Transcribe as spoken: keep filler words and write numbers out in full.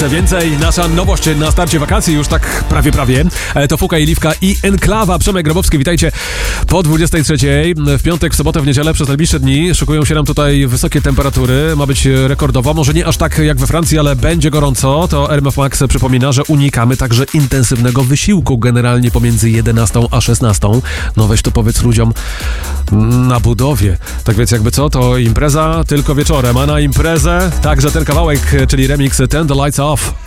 jeszcze więcej. Nasza nowość na starcie wakacji, już tak prawie, prawie. To Fuka i Liwka i Enklawa. Przemek Grabowski, witajcie po dwudziestej trzeciej. W piątek, w sobotę, w niedzielę, przez najbliższe dni szykują się nam tutaj wysokie temperatury. Ma być rekordowo, może nie aż tak jak we Francji, ale będzie gorąco. To R M F Max przypomina, że unikamy także intensywnego wysiłku generalnie pomiędzy jedenastą a szesnastą. No weź to powiedz ludziom na budowie. Tak więc jakby co, to impreza tylko wieczorem, a na imprezę także ten kawałek, czyli remix Turn the Lights Off.